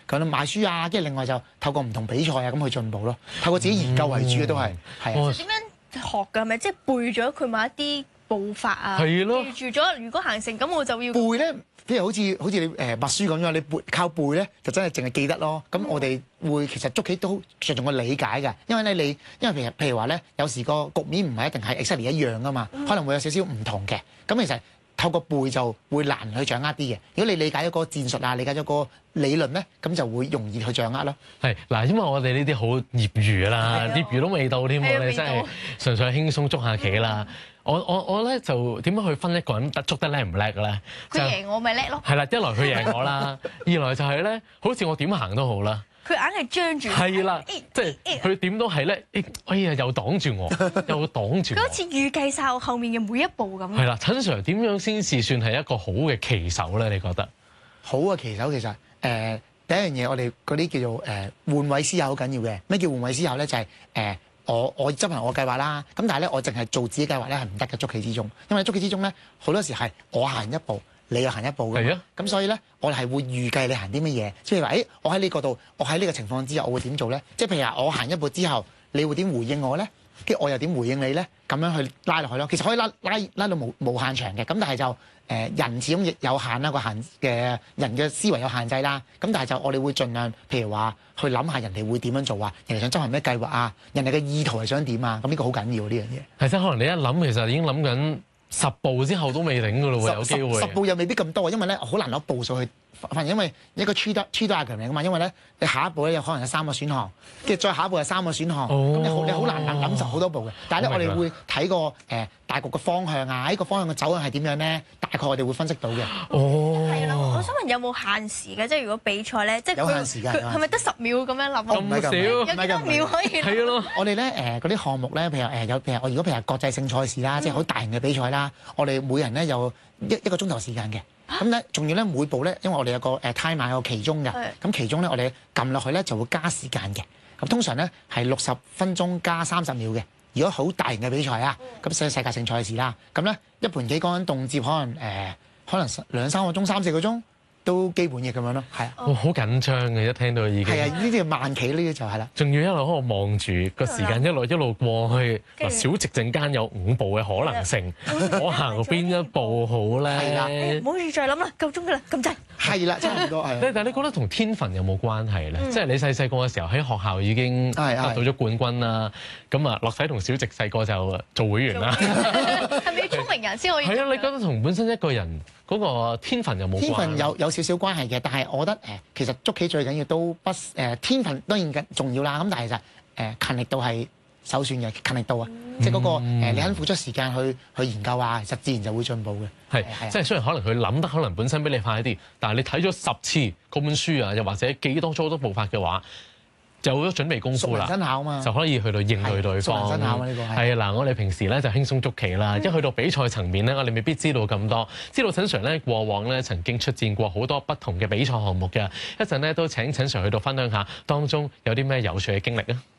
咁買書啊，跟住另外就透過唔同比賽啊咁去進步咯。透過自己研究為主嘅都係係啊。 點樣學㗎？係咪即係背咗佢某一啲步伐啊？ 係咯。 記住咗，如果行成咁，我就要背咧。譬如好似你默書咁樣，你靠背咧就真係淨係記得咯。咁我哋會其實捉棋都着重個理解嘅，因為咧因為譬如話咧，有時個局面唔係一定係 exactly 一樣噶嘛，可能會有少少唔同嘅。咁其實透過背就會難去掌握啲嘅。如果你理解咗個戰術啊，理解咗個理論咧，咁就會容易去掌握咯。 係嗱，因為我哋呢啲好業餘啦，業餘都未到添，我哋真係純粹輕鬆捉下棋啦。我咧就點樣去分一個人捉得叻唔叻嘅咧？ 佢贏我咪叻咯。 係啦，一來佢贏我啦，二來就係咧，好似我點行都好啦。 佢硬係張住。 係啦，即係佢點都係咧，哎呀又擋住我，又擋住我。 佢好似預計晒我後面嘅每一步咁。 係啦，陳 Sir 點樣先至算係一個好嘅棋手咧？你覺得？ 好嘅棋手其實第一樣嘢，我哋嗰啲叫做換位思考好緊要嘅。咩叫換位思考咧？就係我執行我計劃啦，咁但係咧我淨係做自己計劃咧係唔得嘅。捉棋之中，因為捉棋之中咧好多時係我行一步，你又行一步嘅。係啊。咁所以咧我哋係會預計你行啲乜嘢，即係話我喺呢個度，我喺呢個情況之下，我會點做咧？即係譬如話我行一步之後，你會點回應我咧？跟住我又點回應你咧？咁樣去拉落去咯。其實可以拉到無限長嘅，咁但係就人始終亦有限啦，個限嘅人嘅思維有限制啦。咁但係就我哋會盡量，譬如話去諗下人哋會點樣做啊，人哋想執行咩計劃啊，人哋嘅意圖係想點啊。咁呢個好緊要呢樣嘢。 係即係可能你一諗，其實已經諗緊10步之後都未定㗎咯喎，有機會。 10步又未必咁多，因為咧好難攞步數去。反而因為一個 tree diagram 嚟㗎嘛，因為咧你下一步咧有可能有3個選項，跟住再下一步有3個選項，咁你好難諗就好多步嘅。但係咧我哋會睇個大局嘅方向啊，呢個方向嘅走向係點樣咧？大概我哋會分析到嘅。 係啦，我想問有冇限時嘅？即係如果比賽咧，即係有限時㗎。 係咪得10秒咁樣諗？ 咁少， 有幾多秒可以？ 係咯。 我哋咧嗰啲項目咧，譬如我如果譬如國際性賽事啦，即係好大型嘅比賽啦，我哋每人咧有一個鐘頭時間嘅。咁咧，仲要咧每步咧，因為我哋有個timer有個期鐘嘅，咁期鐘咧我哋撳落去咧就會加時間嘅。咁通常咧係60分鐘加30秒嘅。如果好大型嘅比賽啊，咁世界性賽事啦，咁咧一盤棋講緊動輒可能2、3個鐘、3、4個鐘都基本嘅咁樣咯，係啊。 好緊張嘅，一聽到已經。 係啊，呢啲係慢棋，呢啲就係啦。 仲要一路喺度望住個時間，一路過去。嗱，小息陣間有5步嘅可能性，我行邊一步好咧？ 係啦，唔好再諗啦，夠鐘㗎啦，咁滯。 係啦，差唔多係。 但係你覺得同天分有冇關係咧？即係你細個嘅時候喺學校已經得到咗冠軍啦，咁啊樂仔同小直細個就做會員啦。 係咪要聰明人先可以？ 係啊，你覺得同本身一個人嗰個天分有冇關係？ 天分有少少關係嘅，但係我覺得其實捉棋最緊要都不天分當然緊重要啦。咁但係其實勤力度係首選嘅，勤力度啊，即係嗰個你肯付出時間去研究啊，其實自然就會進步嘅。 係，即係雖然可能佢諗得可能本身比你快啲，但係你睇咗10次嗰本書啊，又或者記多咗好多步伐嘅話，就好多準備功夫啦， 熟能生巧嘛， 就可以去到應對對方。 熟能生巧啊，呢個係啊嗱，我哋平時咧就輕鬆捉棋啦，一去到比賽層面咧，我哋未必知道咁多。知道陳 Sir 咧過往咧曾經出戰過好多不同嘅比賽項目嘅，一陣咧都請陳 Sir 去到分享下當中有啲咩有趣嘅經歷啊！